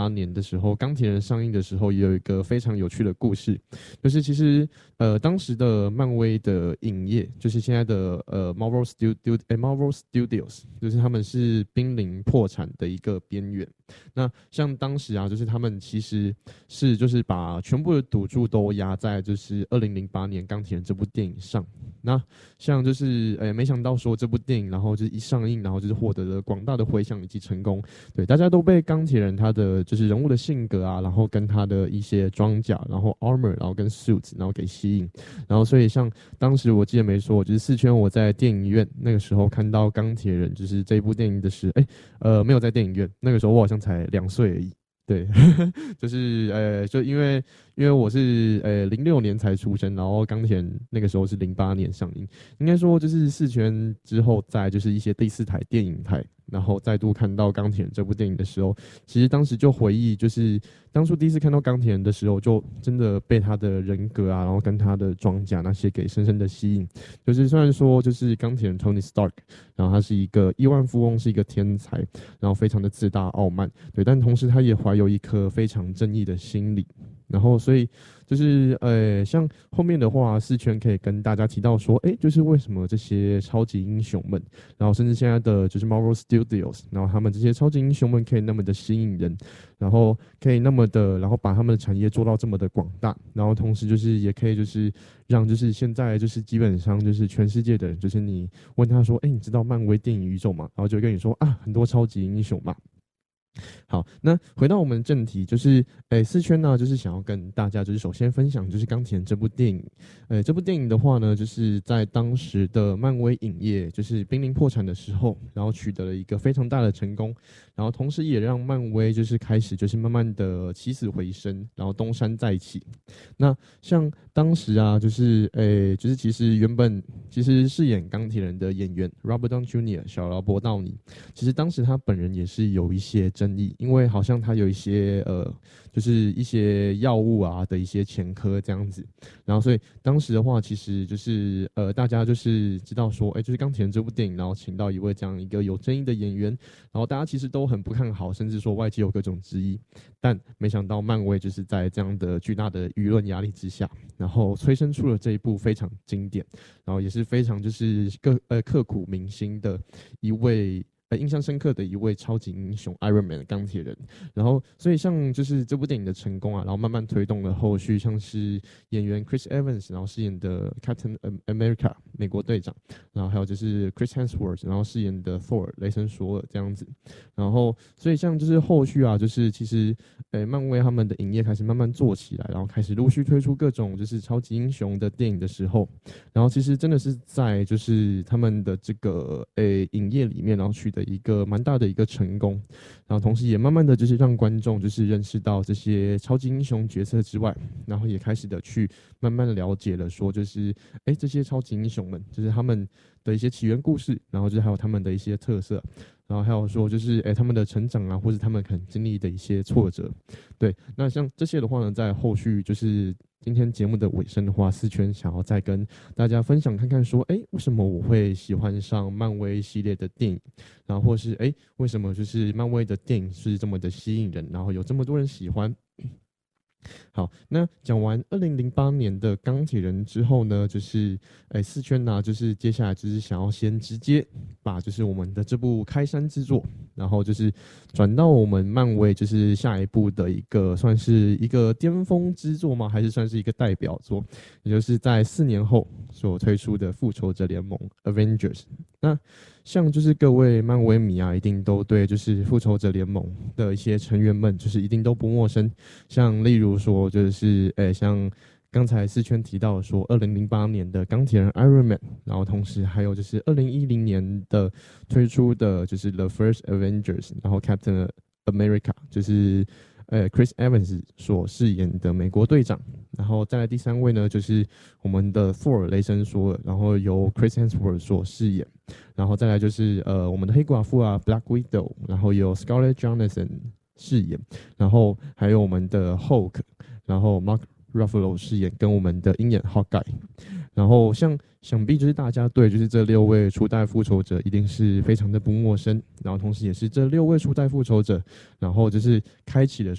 年的时候，钢铁人上映的时候，也有一个非常有趣的故事，就是其实当时的漫威的影业，就是现在的Marvel Studios，就是他们是濒临破产的一个边缘。那像当时啊，就是他们其实是就是把全部的赌注都压在就是2008年钢铁人这部电影上。那像就是没想到说这部电影，然后就是一上映，然后就是获得了广大的回响以及成功。对，大家都被钢铁人他的就是人物的性格啊，然后跟他的一些装甲，然后 armor，然后跟 suits，然后给吸引。然后所以像当时我记得没错，就是4圈我在电影院那个时候看到钢铁人就是这一部电影的时，没有在电影院，那个时候我好像才2岁而已。对，就是就因为我是06年才出生，然后钢铁人那个时候是08年上映，应该说就是4圈之后，在就是一些第4台电影台，然后再度看到钢铁人这部电影的时候，其实当时就回忆，就是当初第一次看到钢铁人的时候，就真的被他的人格啊，然后跟他的装甲那些给深深的吸引。就是虽然说就是钢铁人 Tony Stark，然后他是一个亿万富翁，是一个天才，然后非常的自大傲慢，对，但同时他也怀有一颗非常正义的心理。然后，所以就是像后面的话，4圈可以跟大家提到说，就是为什么这些超级英雄们，然后甚至现在的就是 Marvel Studios，然后他们这些超级英雄们可以那么的吸引人，然后可以那么的，然后把他们的产业做到这么的广大，然后同时就是也可以就是让就是现在就是基本上就是全世界的人，就是你问他说，你知道漫威电影宇宙吗？然后就会跟你说啊，很多超级英雄嘛。好，那回到我们正题，就是4圈呢，就是想要跟大家就是首先分享就是钢铁人这部电影，这部电影的话呢，就是在当时的漫威影业就是濒临破产的时候，然后取得了一个非常大的成功，然后同时也让漫威就是开始就是慢慢的起死回生，然后东山再起。那像当时啊，就是其实原本其实饰演钢铁人的演员 Robert Downey Jr. 小劳勃道尼，其实当时他本人也是有一些争议，因为好像他有一些就是一些药物啊的一些前科这样子，然后所以当时的话，其实就是大家就是知道说，就是钢铁人这部电影，然后请到一位这样一个有争议的演员，然后大家其实都很不看好，甚至说外界有各种质疑，但没想到漫威就是在这样的巨大的舆论压力之下，然后催生出了这一部非常经典，然后也是非常就是刻骨铭心的一位。印象深刻的一位超级英雄 Iron Man 钢铁人，然后所以像就是这部电影的成功啊，然后慢慢推动了后续，像是演员 Chris Evans 然后饰演的 Captain America 美国队长，然后还有就是 Chris Hemsworth 然后饰演的 Thor 雷神索尔这样子，然后所以像就是后续啊，就是其实漫威他们的影业开始慢慢做起来，然后开始陆续推出各种就是超级英雄的电影的时候，然后其实真的是在就是他们的这个影业里面，然后取得一个蛮大的一个成功，然后同时也慢慢的就是让观众就是认识到这些超级英雄角色之外，然后也开始的去慢慢的了解了说就是这些超级英雄们就是他们的一些起源故事，然后就是还有他们的一些特色，然后还有说就是他们的成长啊，或是他们可能经历的一些挫折，对，那像这些的话呢，在后续就是今天节目的尾声的话，4圈想要再跟大家分享看看说，为什么我会喜欢上漫威系列的电影，然后或是为什么就是漫威的电影是这么的吸引人，然后有这么多人喜欢。好，那讲完2008年的钢铁人之后呢，就是4圈呢，就是接下来就是想要先直接把就是我们的这部开山之作，然后就是转到我们漫威就是下一部的一个算是一个巅峰之作吗？还是算是一个代表作？也就是在4年后所推出的复仇者联盟 Avengers。那像就是各位漫威迷啊，一定都对就是复仇者联盟的一些成员们，就是一定都不陌生。像例如说，就是像刚才4圈提到说，2008年的钢铁人 Iron Man，然后同时还有就是2010年的推出的就是 The First Avengers，然后 Captain America 就是Chris Evans 所饰演的美国队长，然后再来第3位呢，就是我们的 Thor 雷神索尔，然后由 Chris Hemsworth 所饰演，然后再来就是我们的黑寡妇啊 Black Widow，然后由 Scarlett Johansson 饰演，然后还有我们的 Hulk，然后 Mark Ruffalo 饰演，跟我们的鹰眼 Hawkeye。然后想必就是大家对就是这6位初代复仇者一定是非常的不陌生，然后同时也是这6位初代复仇者，然后就是开启了